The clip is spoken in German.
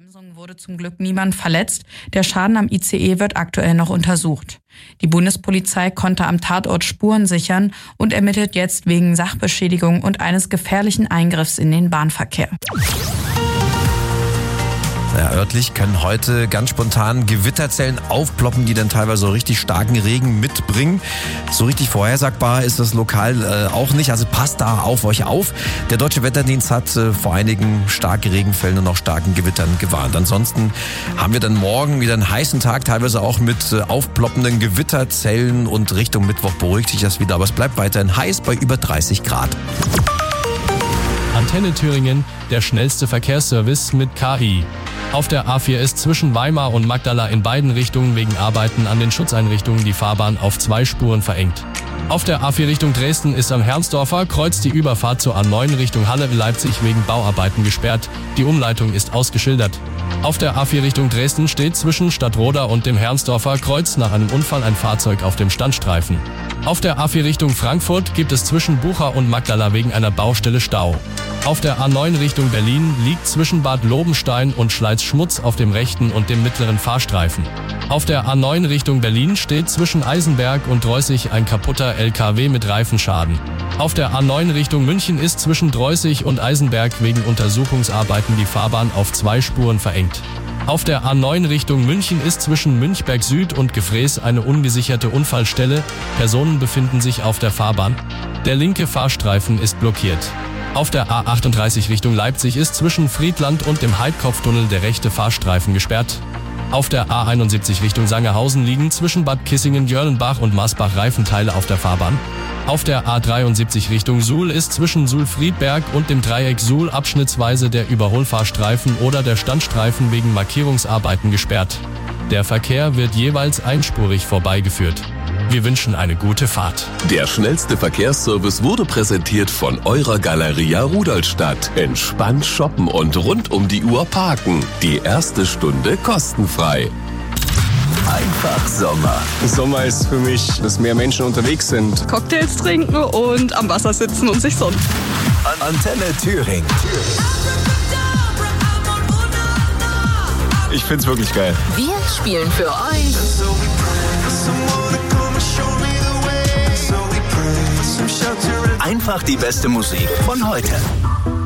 Bremsung wurde zum Glück niemand verletzt. Der Schaden am ICE wird aktuell noch untersucht. Die Bundespolizei konnte am Tatort Spuren sichern und ermittelt jetzt wegen Sachbeschädigung und eines gefährlichen Eingriffs in den Bahnverkehr. Ja, örtlich können heute ganz spontan Gewitterzellen aufploppen, die dann teilweise so richtig starken Regen mitbringen. So richtig vorhersagbar ist das lokal auch nicht, also passt da auf euch auf. Der Deutsche Wetterdienst hat vor einigen starken Regenfällen und auch starken Gewittern gewarnt. Ansonsten haben wir dann morgen wieder einen heißen Tag, teilweise auch mit aufploppenden Gewitterzellen, und Richtung Mittwoch beruhigt sich das wieder, aber es bleibt weiterhin heiß bei über 30 Grad. Antenne Thüringen, der schnellste Verkehrsservice mit KI. Auf der A4 ist zwischen Weimar und Magdala in beiden Richtungen wegen Arbeiten an den Schutzeinrichtungen die Fahrbahn auf 2 Spuren verengt. Auf der A4 Richtung Dresden ist am Herrnsdorfer Kreuz die Überfahrt zur A9 Richtung Halle-Leipzig wegen Bauarbeiten gesperrt. Die Umleitung ist ausgeschildert. Auf der A4 Richtung Dresden steht zwischen Stadtroda und dem Herrnsdorfer Kreuz nach einem Unfall ein Fahrzeug auf dem Standstreifen. Auf der A4 Richtung Frankfurt gibt es zwischen Bucha und Magdala wegen einer Baustelle Stau. Auf der A9 Richtung Berlin liegt zwischen Bad Lobenstein und Schleiz-Schmutz auf dem rechten und dem mittleren Fahrstreifen. Auf der A9 Richtung Berlin steht zwischen Eisenberg und Dreußig ein kaputter LKW mit Reifenschaden. Auf der A9 Richtung München ist zwischen Dreußig und Eisenberg wegen Untersuchungsarbeiten die Fahrbahn auf 2 Spuren verengt. Auf der A9 Richtung München ist zwischen Münchberg Süd und Gefrees eine ungesicherte Unfallstelle. Personen befinden sich auf der Fahrbahn. Der linke Fahrstreifen ist blockiert. Auf der A38 Richtung Leipzig ist zwischen Friedland und dem Heidkopftunnel der rechte Fahrstreifen gesperrt. Auf der A71 Richtung Sangerhausen liegen zwischen Bad Kissingen-Jörlenbach und Marsbach Reifenteile auf der Fahrbahn. Auf der A73 Richtung Suhl ist zwischen Suhl-Friedberg und dem Dreieck Suhl abschnittsweise der Überholfahrstreifen oder der Standstreifen wegen Markierungsarbeiten gesperrt. Der Verkehr wird jeweils einspurig vorbeigeführt. Wir wünschen eine gute Fahrt. Der schnellste Verkehrsservice wurde präsentiert von eurer Galeria Rudolstadt. Entspannt shoppen und rund um die Uhr parken. Die erste Stunde kostenfrei. Einfach Sommer. Sommer ist für mich, dass mehr Menschen unterwegs sind. Cocktails trinken und am Wasser sitzen und sich sonnen. Antenne Thüringen. Ich find's wirklich geil. Wir spielen für euch Einfach die beste Musik von heute.